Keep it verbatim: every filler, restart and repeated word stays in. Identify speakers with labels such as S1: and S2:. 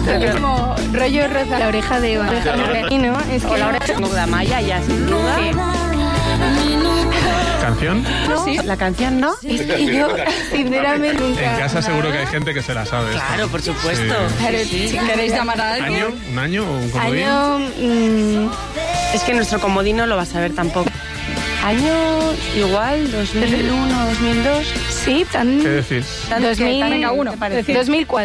S1: Es como rollo rosa.
S2: La oreja de Eva.
S1: La oreja de
S2: ¿no? Es que
S3: O la oreja de Amaya, ya sin duda.
S2: Sí.
S4: ¿Canción?
S3: ¿No? Sí. La canción, ¿no?
S2: Es que yo, sinceramente, nunca.
S4: En casa seguro que hay gente que se la sabe. esta.
S3: Claro, por supuesto.
S4: Sí.
S2: Claro,
S3: Sí.
S2: sí.
S1: ¿Queréis llamar a alguien?
S4: ¿Año? ¿Un año o un comodín?
S2: Año. mm,
S3: Es que nuestro comodín no lo va a saber tampoco. Año igual, dos mil uno, dos mil dos.
S2: sí, tan.
S4: ¿Qué decís?
S2: dos mil,
S1: Venga, uno.
S2: ¿te parece? dos mil cuatro.